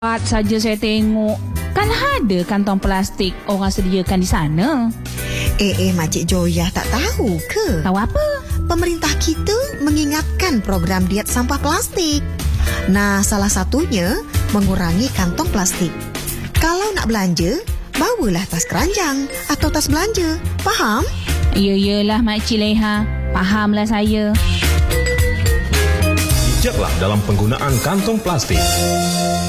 saja saya tengok. Kan ada kantong plastik orang sediakan di sana. Makcik Joyah tak tahu ke? Tahu apa? Pemerintah kita mengingatkan program diet sampah plastik. Nah, salah satunya mengurangi kantong plastik. Kalau nak belanja, bawalah tas keranjang atau tas belanja. Faham? Iyalah Makcik Leha. Fahamlah saya. Bijaklah dalam penggunaan kantong plastik.